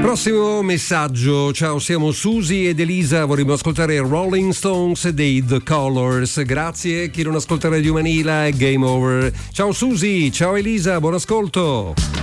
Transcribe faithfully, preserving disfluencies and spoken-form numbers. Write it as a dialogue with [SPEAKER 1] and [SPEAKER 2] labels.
[SPEAKER 1] Prossimo messaggio. Ciao, siamo Susi ed Elisa, vorremmo ascoltare Rolling Stones dei The Colors. Grazie. Chi non ascolta Radio Manila è Game Over. Ciao Susi, ciao Elisa, buon ascolto.